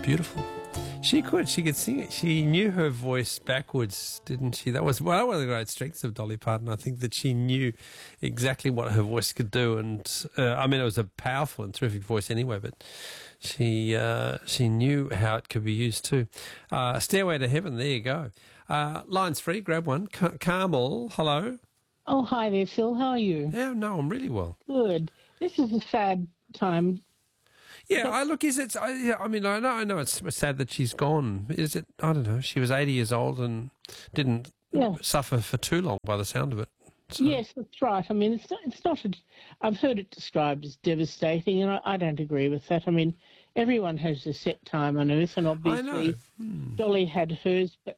beautiful. She could sing it. She knew her voice backwards, didn't she? That was one of the great strengths of Dolly Parton. I think that she knew exactly what her voice could do. And, I mean, it was a powerful and terrific voice anyway, but she knew how it could be used too. Stairway to Heaven, there you go. Line's free, grab one. Carmel, hello. Oh, hi there, Phil. How are you? Yeah, no, I'm really well. Good. This is a sad time. Yeah, is it? I mean, I know it's sad that she's gone. Is it? I don't know. She was 80 years old and didn't suffer for too long, by the sound of it. So. Yes, that's right. I mean, it's not. I've heard it described as devastating, and I don't agree with that. I mean, everyone has a set time on Earth, and obviously Dolly had hers. But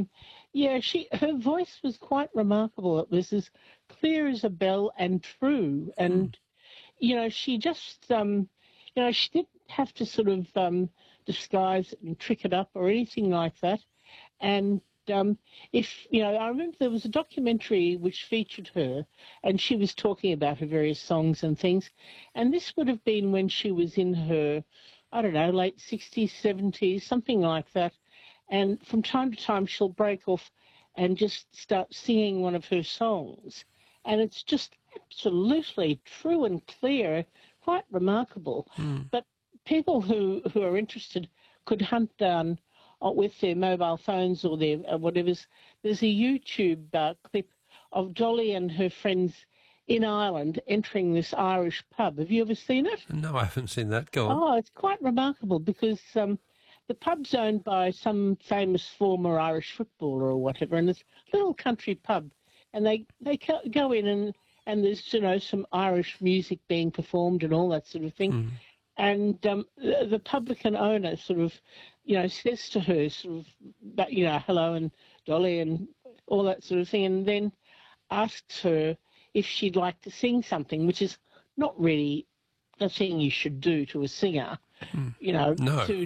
her voice was quite remarkable. It was as clear as a bell and true, and she just. She didn't have to sort of disguise it and trick it up or anything like that. And I remember there was a documentary which featured her, and she was talking about her various songs and things. And this would have been when she was in her, I don't know, late 60s, 70s, something like that. And from time to time, she'll break off and just start singing one of her songs. And it's just absolutely true and clear. Quite remarkable. But people who are interested could hunt down with their mobile phones or their whatever's. There's a YouTube clip of Dolly and her friends in Ireland entering this Irish pub. Have you ever seen it? No, I haven't seen that. Go on. Oh, it's quite remarkable because the pub's owned by some famous former Irish footballer or whatever, and it's a little country pub. And they go in and there's, some Irish music being performed and all that sort of thing. And the publican owner sort of, says to her sort of, hello and Dolly and all that sort of thing, and then asks her if she'd like to sing something, which is not really a thing you should do to a singer, No.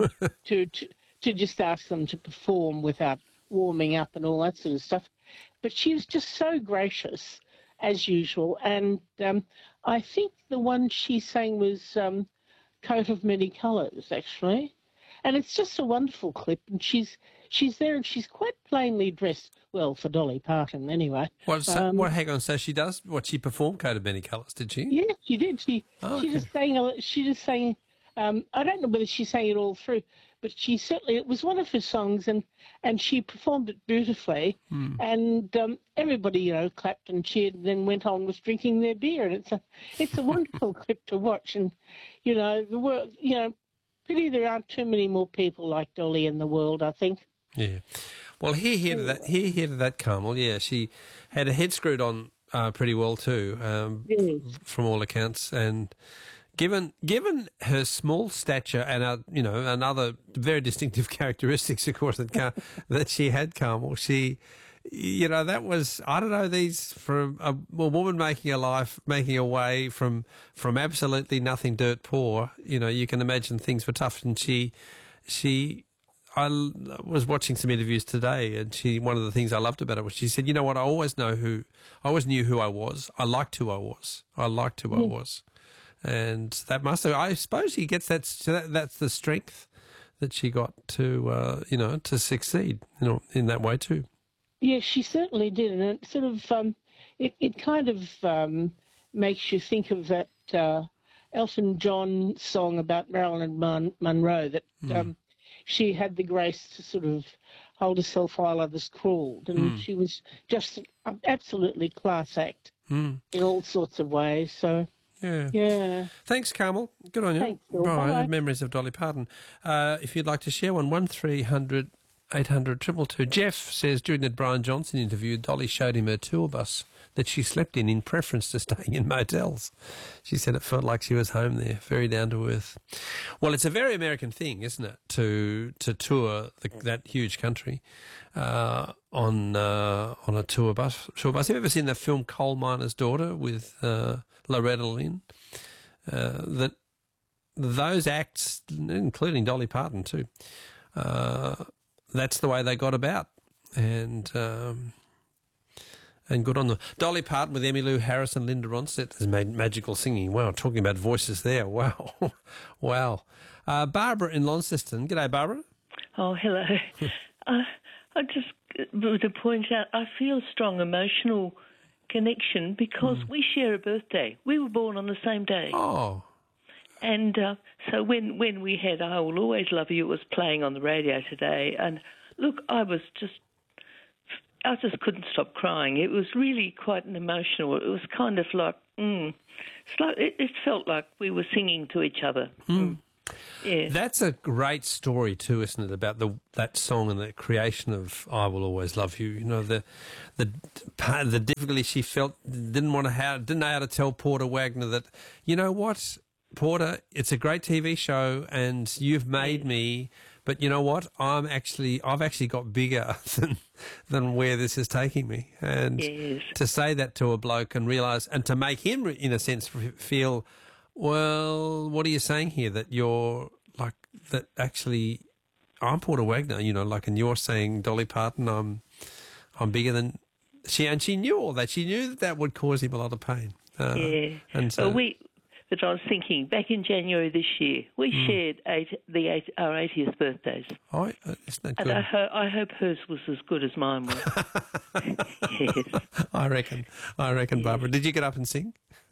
to just ask them to perform without warming up and all that sort of stuff. But she was just so gracious, as usual, and I think the one she sang was Coat of Many Colours, actually, and it's just a wonderful clip, and she's there and she's quite plainly dressed, well, for Dolly Parton anyway. Hang on, so she does, she performed Coat of Many Colours, did she? Yeah, she did. She just sang, I don't know whether she sang it all through, but it was one of her songs, and she performed it beautifully, and everybody, clapped and cheered, and then went on with drinking their beer, and it's a wonderful clip to watch, and the world, pity there aren't too many more people like Dolly in the world, I think. Yeah, well, here to that, Carmel. Yeah, she had her head screwed on pretty well too, from all accounts, and. Given her small stature and another very distinctive characteristics, of course, that she had, Carmel, that was, I don't know, these from a woman making a way from absolutely nothing, dirt poor. You can imagine things were tough, and I was watching some interviews today, and one of the things I loved about it was she said, "You know what? I always knew who I was. I liked who I was. I was." And that I suppose he gets that's the strength that she got to, to succeed, in that way too. Yeah, she certainly did. And it sort of, it kind of makes you think of that Elton John song about Marilyn Monroe, that she had the grace to sort of hold herself while others crawled. And she was just an absolutely class act in all sorts of ways. So... Yeah. Thanks, Carmel. Good on you. Thanks, Phil. Right, memories of Dolly Parton. If you'd like to share one, 1300 800 222. Jeff says during the Brian Johnson interview, Dolly showed him her tour bus that she slept in preference to staying in motels. She said it felt like she was home there, very down to earth. Well, it's a very American thing, isn't it, to tour that huge country on a tour bus. Have you ever seen the film Coal Miner's Daughter with Loretta Lynn? That those acts, including Dolly Parton too, that's the way they got about, and And good on them. Dolly Parton with Emmylou Harris and Linda Ronstadt has made magical singing. Wow, talking about voices there. Wow. Wow. Barbara in Launceston. G'day, Barbara. Oh, hello. I just want to point out, I feel a strong emotional connection because we share a birthday. We were born on the same day. Oh. And so when we had I Will Always Love You, it was playing on the radio today. And look, I just couldn't stop crying. It was really quite an emotional. It was kind of like, it felt like we were singing to each other. Yeah. That's a great story too, isn't it? About that song and the creation of "I Will Always Love You." You know, the difficulty she felt, didn't know how to tell Porter Wagner that, you know what, Porter, it's a great TV show and you've made me, but you know what, I've actually got bigger than where this is taking me. And to say that to a bloke and realise, and to make him, in a sense, feel, well, what are you saying here? That you're like, that actually I'm Porter Wagner, you know, like, and you're saying, Dolly Parton, I'm bigger than she, and she knew all that. She knew that would cause him a lot of pain. And so but I was thinking, back in January this year, we shared our 80th birthdays. Oh, isn't that good? And I hope hers was as good as mine was. Yes. I reckon, Barbara. Did you get up and sing?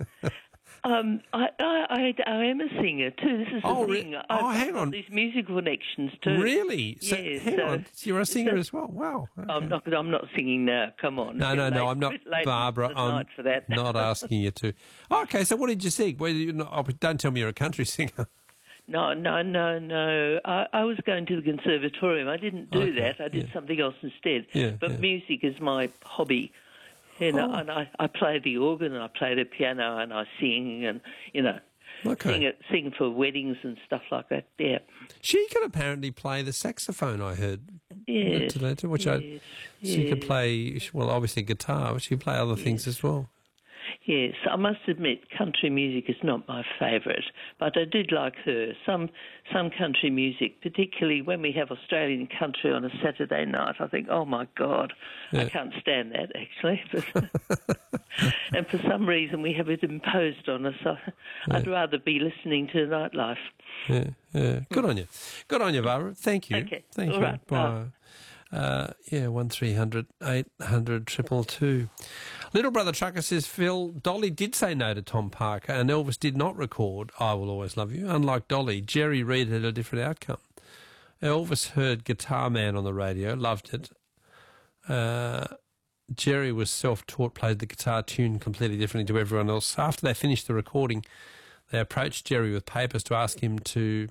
I am a singer too. This is the thing. I've got on. these musical connections too. Really? So, yes. Hang on. You're a singer as well. Wow. Okay. I'm not singing now. Come on. No. I'm not, Barbara. I'm for that. not asking you to. Okay. So what did you sing? Don't tell me you're a country singer. No. I was going to the conservatorium. I didn't do that. I did something else instead. But music is my hobby. You know, and I play the organ and I play the piano and I sing and, you know, sing for weddings and stuff like that, yeah. She can apparently play the saxophone, I heard. Yes. She could play, well, obviously guitar, but she can play other things as well. Yes, I must admit, country music is not my favourite, but I did like her. Some country music, particularly when we have Australian country on a Saturday night, I think, oh my God, I can't stand that actually. But and for some reason we have it imposed on us. I'd rather be listening to nightlife. Yeah. Good on you. Good on you, Barbara. Thank you. Okay. Thank you. Right. Bye. 1300 800 222. Little Brother Trucker says, Phil, Dolly did say no to Tom Parker and Elvis did not record I Will Always Love You. Unlike Dolly, Jerry Reed had a different outcome. Elvis heard Guitar Man on the radio, loved it. Jerry was self-taught, played the guitar tune completely differently to everyone else. After they finished the recording, they approached Jerry with papers to ask him to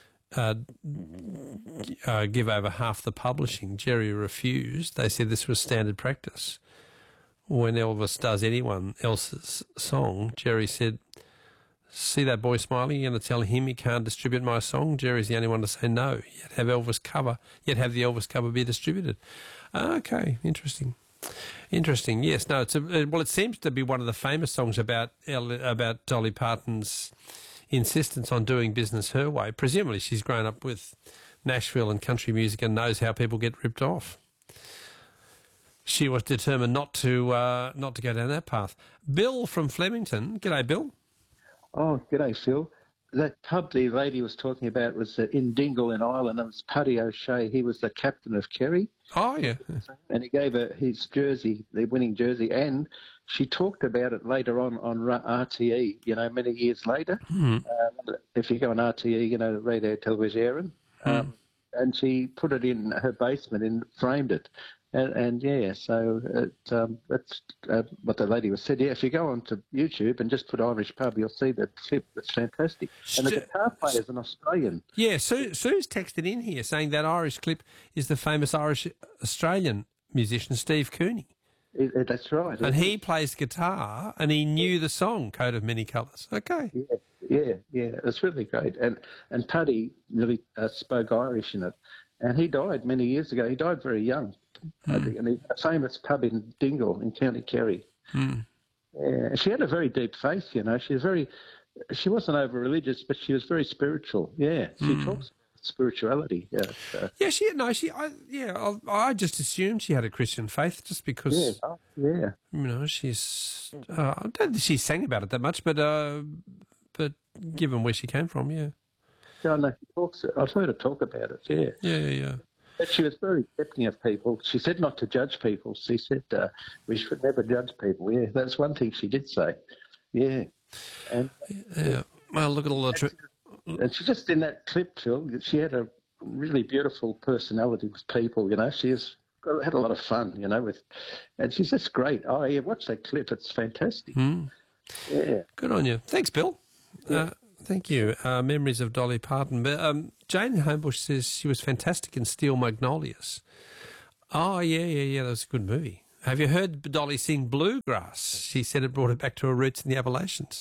give over half the publishing. Jerry refused. They said this was standard practice. When Elvis does anyone else's song, Jerry said, see that boy smiling? You're going to tell him he can't distribute my song? Jerry's the only one to say no. Yet have the Elvis cover be distributed. Okay, interesting. Yes, no. It seems to be one of the famous songs about Dolly Parton's insistence on doing business her way. Presumably, she's grown up with Nashville and country music and knows how people get ripped off. She was determined not to go down that path. Bill from Flemington. G'day, Bill. Oh, g'day, Phil. That pub the lady was talking about was in Dingle in Ireland. It was Paddy O'Shea. He was the captain of Kerry. Oh, yeah. And he gave her his jersey, the winning jersey, and she talked about it later on RTE, you know, many years later. If you go on RTE, you know, Radio Television, and she put it in her basement and framed it. And so that's what the lady was said. Yeah, if you go onto YouTube and just put Irish pub, you'll see that clip. It's fantastic. And the guitar player is an Australian. Yeah, Sue's texted in here saying that Irish clip is the famous Irish Australian musician Steve Cooney. That's right. And he plays guitar, and he knew the song "Coat of Many Colours." Okay. Yeah. It's really great. And Paddy really spoke Irish in it, and he died many years ago. He died very young. I think, and a famous pub in Dingle in County Kerry. Yeah, she had a very deep faith, you know. She wasn't over religious, but she was very spiritual. Yeah, she talks about spirituality. Yeah, yeah, I just assumed she had a Christian faith just because. Yeah. You know, she's. I don't think she sang about it that much, but given where she came from, yeah. Yeah, I know she talks. I've heard her talk about it. Yeah. Yeah. But she was very accepting of people. She said not to judge people. She said we should never judge people. Yeah, that's one thing she did say. Yeah. And yeah. Well, look at all the. And she just in that clip, Phil. She had a really beautiful personality with people. You know, she had a lot of fun. You know, and she's just great. Oh yeah, watch that clip. It's fantastic. Yeah. Good on you. Thanks, Bill. Yeah. Thank you. Memories of Dolly Parton. But Jane in Homebush says she was fantastic in Steel Magnolias. Oh, yeah. That was a good movie. Have you heard Dolly sing Bluegrass? She said it brought her back to her roots in the Appalachians.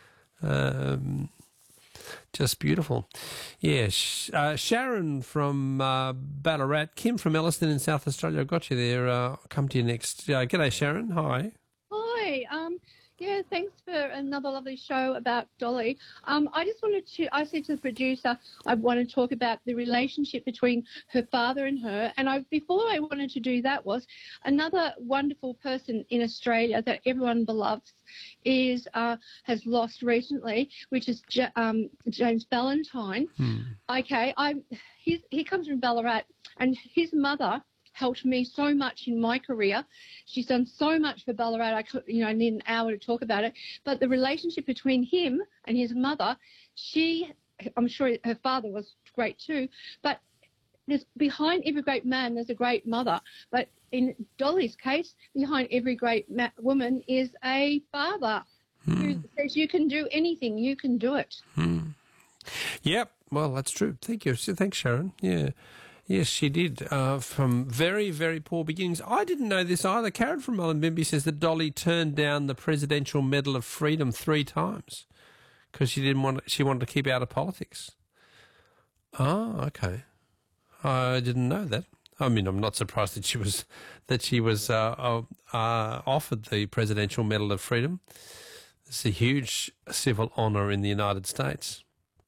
Just beautiful. Yeah. Sharon from Ballarat. Kim from Elliston in South Australia. I've got you there. I'll come to you next. G'day, Sharon. Hi. Hi. Yeah, thanks for another lovely show about Dolly. I said to the producer, I want to talk about the relationship between her father and her. And before I wanted to do that was another wonderful person in Australia that everyone loves has lost recently, which is James Valentine. Okay, he comes from Ballarat, and his mother helped me so much in my career. She's done so much for Ballarat. I need an hour to talk about it. But the relationship between him and his mother, I'm sure her father was great too, but behind every great man, there's a great mother. But in Dolly's case, behind every great woman is a father who says, you can do anything, you can do it. Yep, well, that's true. Thank you. Thanks, Sharon. Yeah. Yes, she did, from very, very poor beginnings. I didn't know this either. Karen from Mullumbimby says that Dolly turned down the Presidential Medal of Freedom 3 times because she wanted to keep out of politics. Oh, okay. I didn't know that. I mean, I'm not surprised that she was offered the Presidential Medal of Freedom. It's a huge civil honour in the United States.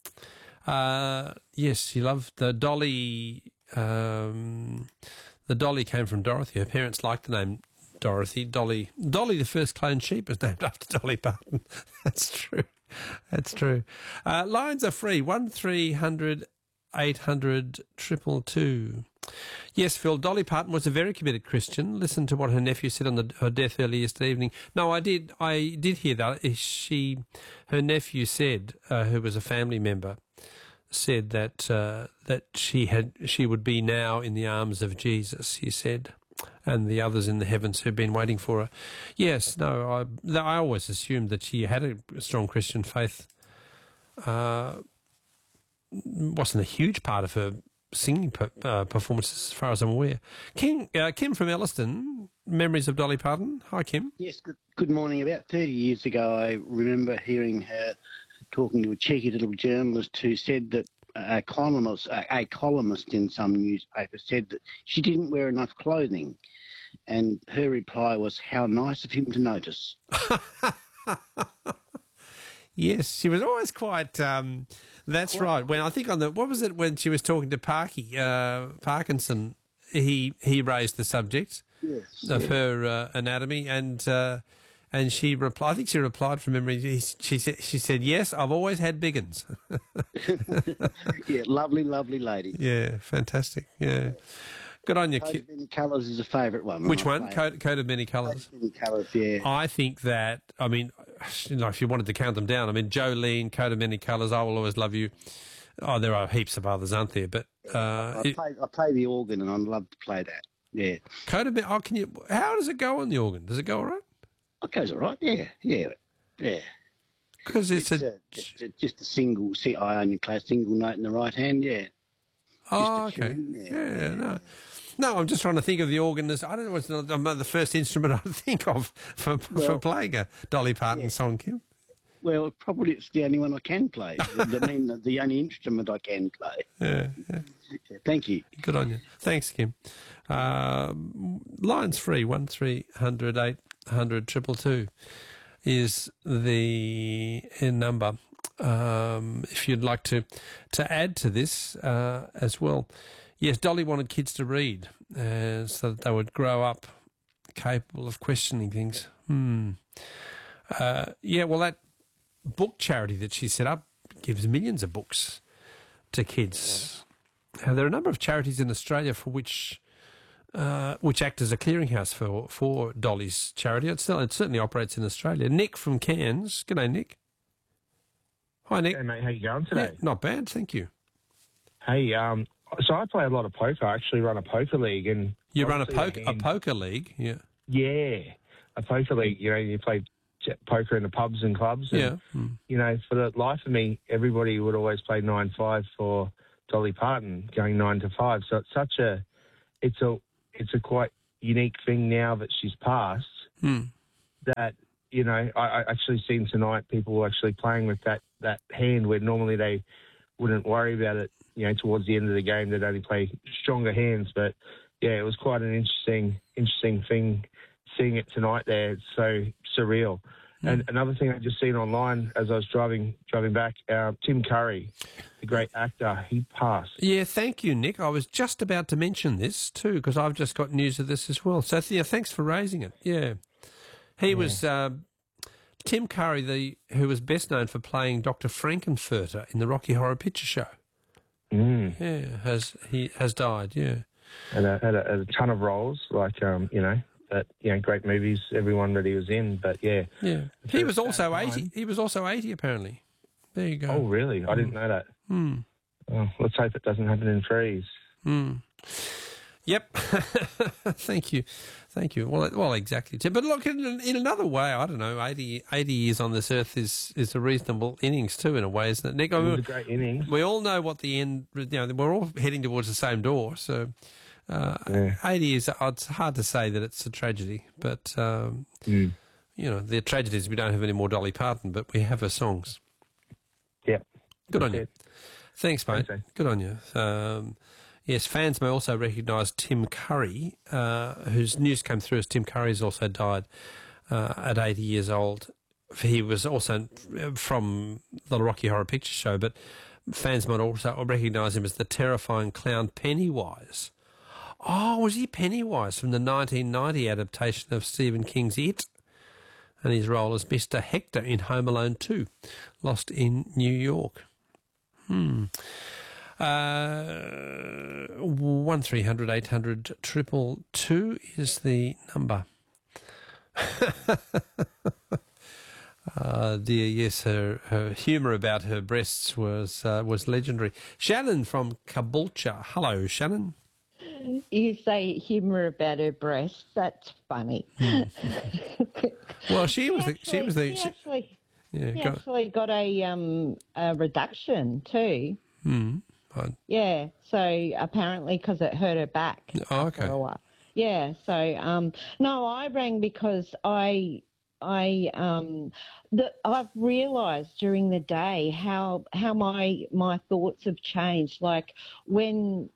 Yes, she loved the Dolly. The Dolly came from Dorothy. Her parents liked the name Dorothy. Dolly, the first cloned sheep, was named after Dolly Parton. That's true. That's true. Lines are free. 1300 800 222. Yes, Phil, Dolly Parton was a very committed Christian. Listen to what her nephew said on her death early yesterday evening. No, I did hear that. Her nephew said, who was a family member, said that she would be now in the arms of Jesus, he said, and the others in the heavens who've been waiting for her. Yes, no, I always assumed that she had a strong Christian faith. Wasn't a huge part of her singing performances, as far as I'm aware. Kim from Elliston, memories of Dolly Parton. Hi, Kim. Yes, good morning. About 30 years ago, I remember hearing her talking to a cheeky little journalist who said that a columnist in some newspaper said that she didn't wear enough clothing. And her reply was, how nice of him to notice. Yes, she was always quite... that's right. When I think what was it when she was talking to Parkinson, he raised the subject of her anatomy, and she replied. I think she replied from memory. She said, "Yes, I've always had big uns." Yeah, lovely lady. Yeah, fantastic. Yeah. Good on you. Coat of Many Colours is a favourite one. Which one? Coat of Many Colours. Coat of Many Colours, yeah. I think that, I mean, if you wanted to count them down, I mean, Jolene, Coat of Many Colours, I Will Always Love You. Oh, there are heaps of others, aren't there? But I play the organ, and I'd love to play that. Yeah. Coat of Many. Oh, how does it go on the organ? Does it go all right? It goes all right. Yeah. Because it's just a single. I only play a single note in the right hand. Yeah. Oh, okay. Yeah. No, I'm just trying to think of the organ as, I don't know, it's not the first instrument I think of for playing a Dolly Parton song, Kim. Well, probably it's the only one I can play. The only instrument I can play. Yeah. Thank you. Good on you. Thanks, Kim. Lines free, 1300 800 222 is the number. if you'd like to add to this as well. Yes, Dolly wanted kids to read so that they would grow up capable of questioning things. Well, that book charity that she set up gives millions of books to kids. There are a number of charities in Australia for which act as a clearinghouse for Dolly's charity. It certainly operates in Australia. Nick from Cairns. G'day, Nick. Hi, Nick. Hey, mate. How you going today? Yeah, not bad, thank you. Hey, so I play a lot of poker. I actually run a poker league. And you run a poker league? Yeah. Yeah, a poker league. You know, you play poker in the pubs and clubs. And, you know, for the life of me, everybody would always play 9-5 for Dolly Parton, going 9 to 5. So it's a quite unique thing now that she's passed. That, you know, I actually seen tonight people were actually playing with that hand where normally they wouldn't worry about it. You know, towards the end of the game, they'd only play stronger hands. But yeah, it was quite an interesting thing seeing it tonight there. It's so surreal. And another thing I just seen online as I was driving back, Tim Curry, the great actor, he passed. Yeah, thank you, Nick. I was just about to mention this too because I've just got news of this as well. So yeah, thanks for raising it. Yeah, he was Tim Curry, who was best known for playing Dr. Frankenfurter in the Rocky Horror Picture Show. Yeah, has died. Yeah, and had a ton of roles like great movies, everyone that he was in. But yeah, he was also 80. He was also 80 apparently. There you go. Oh really? I didn't know that. Oh, let's hope it doesn't happen in threes. Yep. Thank you. Well, exactly. But look, in another way, I don't know, 80 years on this earth is a reasonable innings too, in a way, isn't it, Nick? It was a great innings. We all know what the end, you know, we're all heading towards the same door. So 80 is, it's hard to say that it's a tragedy, but, you know, the tragedy is we don't have any more Dolly Parton, but we have her songs. Yep. Good on you. Thanks, mate. Good on you. Yes, fans may also recognise Tim Curry, whose news came through as Tim Curry has also died at 80 years old. He was also from the Rocky Horror Picture Show, but fans might also recognise him as the terrifying clown Pennywise. Oh, was he Pennywise from the 1990 adaptation of Stephen King's It? And his role as Mr. Hector in Home Alone 2, Lost in New York. 1300 800 222 is the number. Dear, yes, her humour about her breasts was legendary. Shannon from Caboolture. Hello, Shannon. You say humour about her breasts. That's funny. Well, she actually got a reduction too. Fine. Yeah, so apparently because it hurt her back. Oh, okay. For a while. Yeah, so no, I rang because I've realised during the day how my thoughts have changed. Like when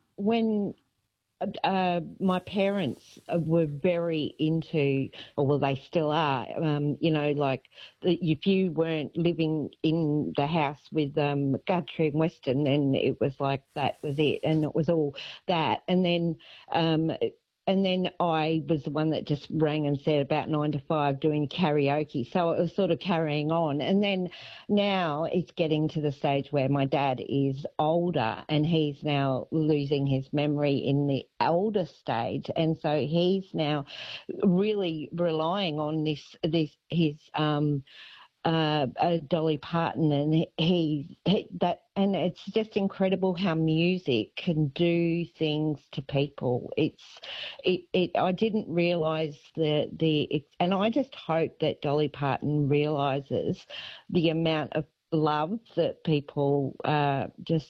my parents were very into, or well, they still are, you know, like if you weren't living in the house with Guthrie and Weston, then it was like that was it, and it was all that. And then I was the one that just rang and said about 9 to 5 doing karaoke. So it was sort of carrying on. And then now it's getting to the stage where my dad is older and he's now losing his memory in the older stage. And so he's now really relying on his Dolly Parton, and and it's just incredible how music can do things to people. I didn't realise and I just hope that Dolly Parton realises the amount of love that people I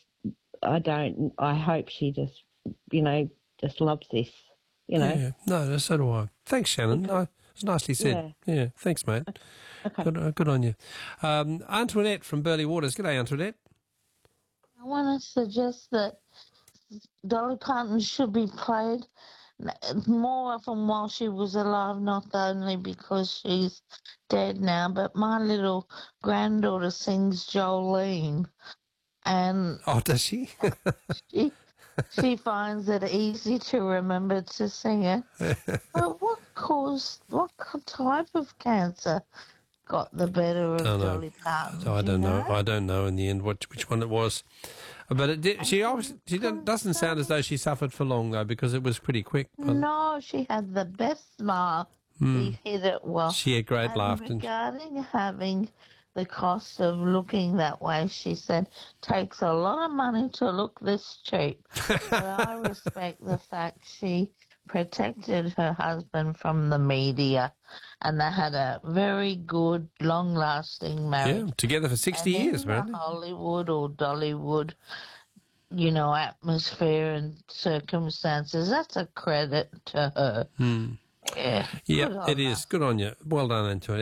hope she just, you know, just loves this, you know. Yeah, no, so do I. Thanks, Shannon. No, it's nicely said. Yeah, thanks, mate. Okay. Good on you. Antoinette from Burleigh Waters. G'day, Antoinette. I want to suggest that Dolly Parton should be played more often while she was alive, not only because she's dead now, but my little granddaughter sings Jolene, and does she? she finds it easy to remember to sing it. But what type of cancer got the better of Dolly Parton? I don't know. I don't know in the end which one it was. But it did, she doesn't sound as though she suffered for long, though, because it was pretty quick. No, she had the best smile. She hit it well. She had great laugh. Regarding having the cost of looking that way, she said, takes a lot of money to look this cheap. But I respect the fact she protected her husband from the media, and they had a very good, long-lasting marriage. Yeah, together for 60 years, man. Hollywood or Dollywood, atmosphere and circumstances, that's a credit to her. Yeah, it is. Good on you. Well done, Antonia.